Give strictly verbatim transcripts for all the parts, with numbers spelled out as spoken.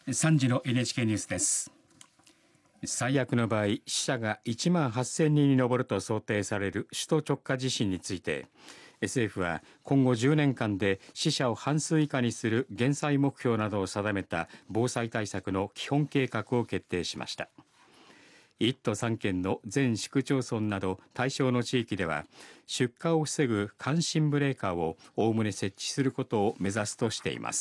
さんじの エヌエイチケー ニュースです。最悪の場合、死者がいちまんはっせんにんに上ると想定される首都直下地震について、政府は今後じゅうねんかんで死者を半数以下にする減災目標などを定めた防災対策の基本計画を決定しました。いっ都さんけんの全市区町村など対象の地域では、出火を防ぐ感震ブレーカーをおおむね設置することを目指すとしています。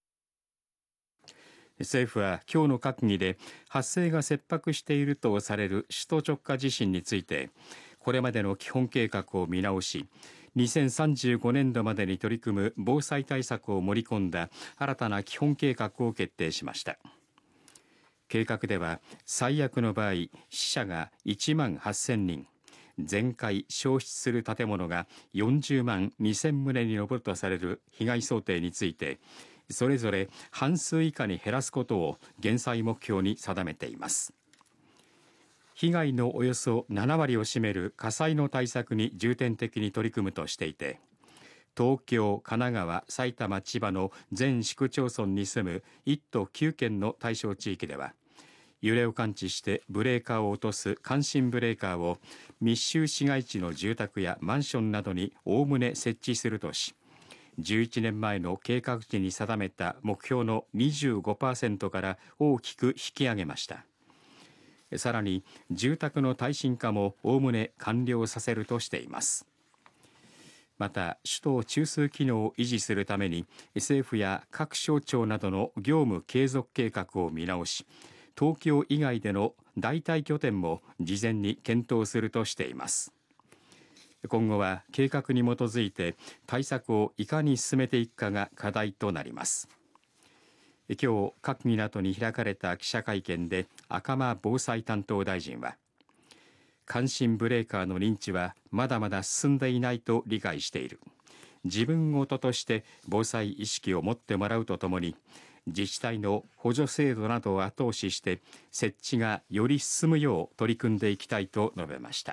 政府は今日の閣議で発生が切迫しているとされる首都直下地震について、これまでの基本計画を見直し、にせんさんじゅうごねんどまでに取り組む防災対策を盛り込んだ新たな基本計画を決定しました。計画では最悪の場合、死者がいちまんはっせんにん、全壊・焼失する建物がよんじゅうまんにせんとうに上るとされる被害想定について、それぞれ半数以下に減らすことを減災目標に定めています。被害のおよそななわりを占める火災の対策に重点的に取り組むとしていて、東京、神奈川、埼玉、千葉の全市区町村に住むいっ都きゅうけんの対象地域では、揺れを感知してブレーカーを落とす感震ブレーカーを密集市街地の住宅やマンションなどにおおむね設置するとし、じゅういちねんまえの計画時に定めた目標の にじゅうごパーセント から大きく引き上げました。さらに住宅の耐震化もおおむね完了させるとしています。また首都中枢機能を維持するために、政府や各省庁などの業務継続計画を見直し、東京以外での代替拠点も事前に検討するとしています。今後は計画に基づいて対策をいかに進めていくかが課題となります。今日、閣議の後に開かれた記者会見で赤間防災担当大臣は、感震ブレーカーの認知はまだまだ進んでいないと理解している。自分事として防災意識を持ってもらうとともに、自治体の補助制度などを後押しして設置がより進むよう取り組んでいきたいと述べました。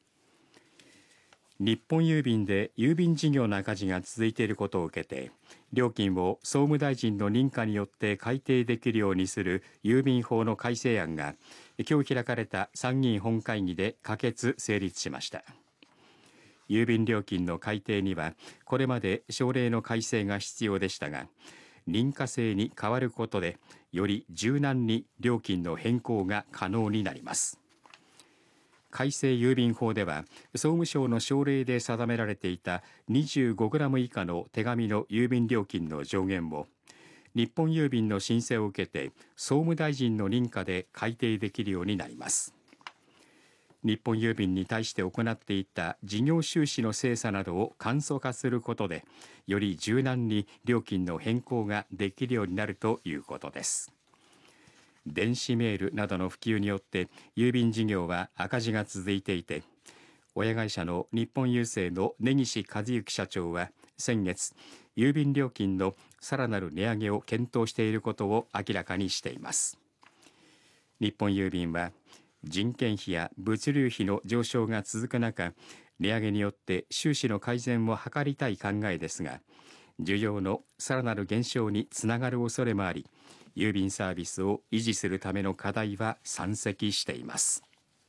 日本郵便で郵便事業の赤字が続いていることを受けて、料金を総務大臣の認可によって改定できるようにする郵便法の改正案が今日開かれた参議院本会議で可決・成立しました。郵便料金の改定にはこれまで省令の改正が必要でしたが、認可制に変わることでより柔軟に料金の変更が可能になります。改正郵便法では、総務省の省令で定められていた にじゅうごグラム 以下の手紙の郵便料金の上限を、日本郵便の申請を受けて総務大臣の認可で改定できるようになります。日本郵便に対して行っていた事業収支の精査などを簡素化することで、より柔軟に料金の変更ができるようになるということです。電子メールなどの普及によって郵便事業は赤字が続いていて、親会社の日本郵政の根岸和之社長は先月、郵便料金のさらなる値上げを検討していることを明らかにしています。日本郵便は人件費や物流費の上昇が続く中、値上げによって収支の改善を図りたい考えですが、需要のさらなる減少につながる恐れもあり、郵便サービスを維持するための課題は山積しています。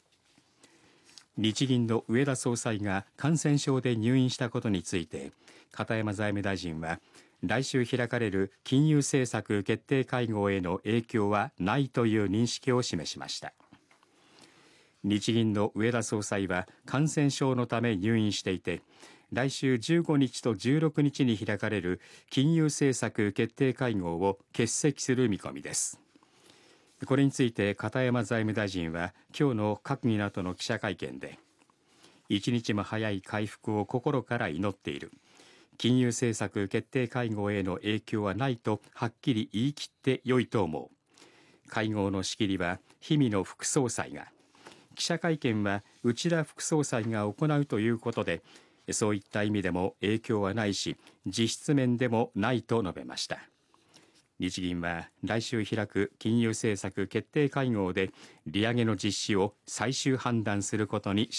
日銀の植田総裁が感染症で入院したことについて、片山財務大臣は来週開かれる金融政策決定会合への影響はないという認識を示しました。日銀の植田総裁は感染症のため入院していて、来週じゅうごにちとじゅうろくにちに開かれる金融政策決定会合を欠席する見込みです。これについて片山財務大臣は今日の閣議の後の記者会見で、一日も早い回復を心から祈っている。金融政策決定会合への影響はないとはっきり言い切って良いと思う。会合の仕切りは氷見野副総裁が、記者会見は内田副総裁が行うということで、そういった意味でも影響はないし、実質面でもないと述べました。日銀は来週開く金融政策決定会合で利上げの実施を最終判断することにし